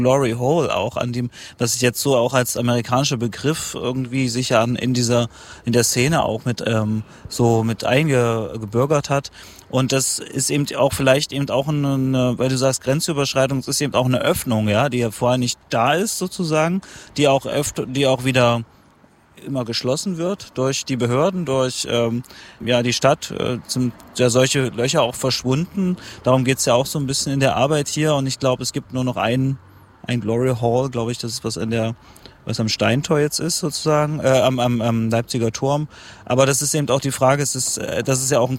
Glory Hole auch, an dem, was sich jetzt so auch als amerikanischer Begriff irgendwie sich ja in der Szene auch mit eingebürgert hat. Und das ist eben auch vielleicht eben auch eine, weil du sagst Grenzüberschreitung, es ist eben auch eine Öffnung, ja, die ja vorher nicht da ist sozusagen, die auch wieder immer geschlossen wird durch die Behörden, durch die Stadt, sind ja solche Löcher auch verschwunden. Darum geht's ja auch so ein bisschen in der Arbeit hier. Und ich glaube, es gibt nur noch ein Glory Hall, glaube ich, das ist was am Steintor jetzt ist sozusagen, am Leipziger Turm. Aber das ist eben auch die Frage, das ist ja auch ein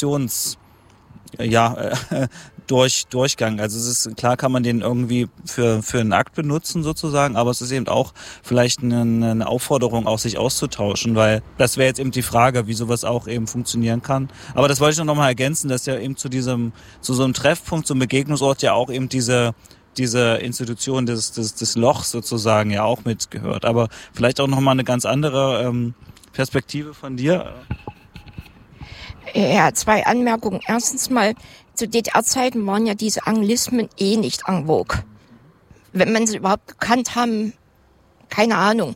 Durchgang. Also es ist klar, kann man den irgendwie für einen Akt benutzen sozusagen, aber es ist eben auch vielleicht eine Aufforderung, auch sich auszutauschen, weil das wäre jetzt eben die Frage, wie sowas auch eben funktionieren kann. Aber das wollte ich noch mal ergänzen, dass ja eben zu so einem Treffpunkt, zum Begegnungsort ja auch eben diese Institution des Lochs sozusagen ja auch mitgehört. Aber vielleicht auch noch mal eine ganz andere Perspektive von dir. Ja, 2 Anmerkungen. Erstens mal, zu DDR-Zeiten waren ja diese Anglismen nicht en vogue. Wenn man sie überhaupt gekannt haben, keine Ahnung.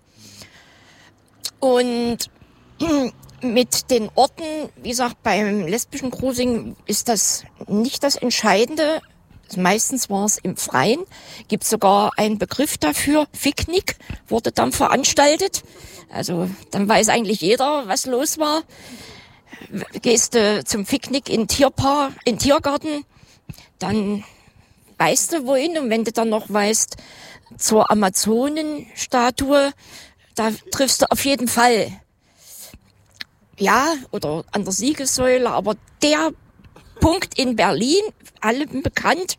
Und mit den Orten, wie gesagt, beim lesbischen Cruising ist das nicht das Entscheidende. Meistens war es im Freien. Gibt sogar einen Begriff dafür. Picknick wurde dann veranstaltet. Also dann weiß eigentlich jeder, was los war. Gehst du zum Picknick in Tiergarten, dann weißt du wohin. Und wenn du dann noch weißt, zur Amazonenstatue, da triffst du auf jeden Fall. Ja, oder an der Siegessäule. Aber der Punkt in Berlin, allem bekannt,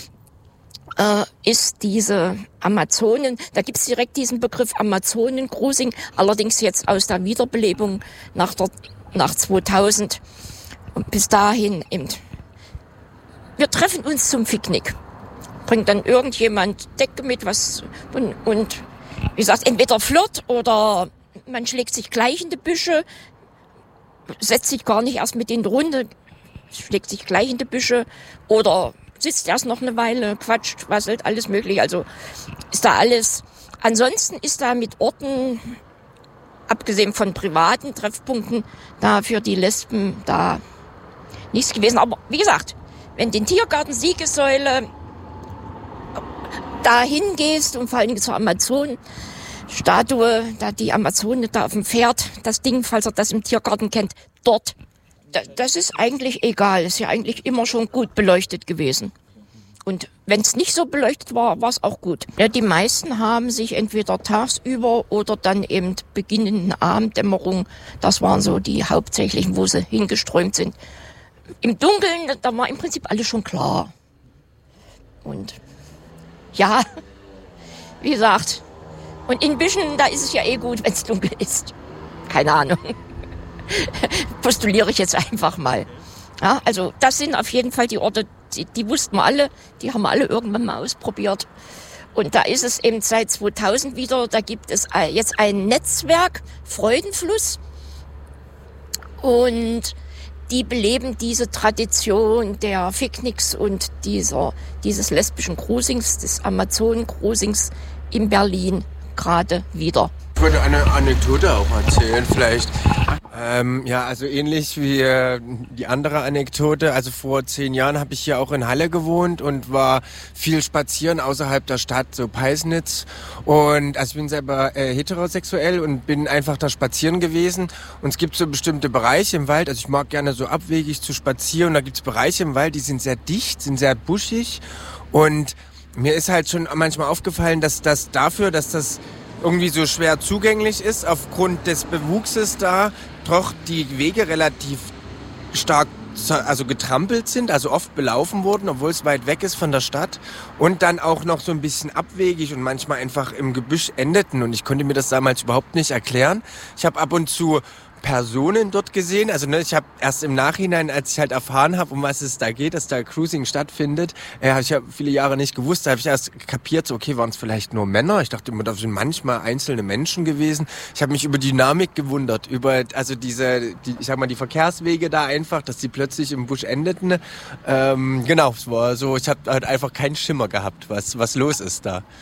ist diese Amazonen. Da gibt's direkt diesen Begriff Amazonen-Cruising, allerdings jetzt aus der Wiederbelebung nach 2000 und bis dahin eben. Wir treffen uns zum Picknick. Bringt dann irgendjemand Decke mit, was und wie gesagt, entweder Flirt oder man schlägt sich gleich in die Büsche, setzt sich gar nicht erst mit in die Runde, schlägt sich gleich in die Büsche oder sitzt erst noch eine Weile, quatscht, wasselt, alles möglich. Also ist da alles. Ansonsten ist da mit Orten, abgesehen von privaten Treffpunkten, da für die Lesben da nichts gewesen. Aber wie gesagt, wenn den Tiergarten Siegessäule da hingehst und vor allen Dingen zur Amazonenstatue, da die Amazone da auf dem Pferd, das Ding, falls ihr das im Tiergarten kennt, dort, das ist eigentlich egal. Ist ja eigentlich immer schon gut beleuchtet gewesen. Und wenn es nicht so beleuchtet war, war es auch gut. Ja, die meisten haben sich entweder tagsüber oder dann eben beginnenden Abenddämmerung, das waren so die hauptsächlichen, wo sie hingeströmt sind. Im Dunkeln, da war im Prinzip alles schon klar. Und ja, wie gesagt, und in Büschen, da ist es ja gut, wenn es dunkel ist. Keine Ahnung. Postuliere ich jetzt einfach mal. Ja, also das sind auf jeden Fall die Orte, die wussten wir alle, die haben wir alle irgendwann mal ausprobiert. Und da ist es eben seit 2000 wieder, da gibt es jetzt ein Netzwerk, Freudenfluss. Und die beleben diese Tradition der Picknicks und dieses lesbischen Cruisings, des Amazonen-Cruisings in Berlin gerade wieder. Ich wollte eine Anekdote auch erzählen, vielleicht. Also ähnlich wie die andere Anekdote. Also vor 10 Jahren habe ich hier auch in Halle gewohnt und war viel spazieren außerhalb der Stadt, so Peisnitz. Und also ich bin selber heterosexuell und bin einfach da spazieren gewesen. Und es gibt so bestimmte Bereiche im Wald. Also ich mag gerne so abwegig zu spazieren. Und da gibt es Bereiche im Wald, die sind sehr dicht, sind sehr buschig. Und mir ist halt schon manchmal aufgefallen, dass das irgendwie so schwer zugänglich ist, aufgrund des Bewuchses da, doch die Wege relativ stark getrampelt sind, also oft belaufen wurden, obwohl es weit weg ist von der Stadt und dann auch noch so ein bisschen abwegig und manchmal einfach im Gebüsch endeten und ich konnte mir das damals überhaupt nicht erklären. Ich habe ab und zu Personen dort gesehen, ich habe erst im Nachhinein, als ich halt erfahren habe, um was es da geht, dass da Cruising stattfindet, ich habe viele Jahre nicht gewusst, da habe ich erst kapiert, so, okay, waren es vielleicht nur Männer? Ich dachte immer, das sind manchmal einzelne Menschen gewesen. Ich habe mich über Dynamik gewundert, über die Verkehrswege da einfach, dass die plötzlich im Busch endeten. Es war so, ich habe halt einfach keinen Schimmer gehabt, was los ist da.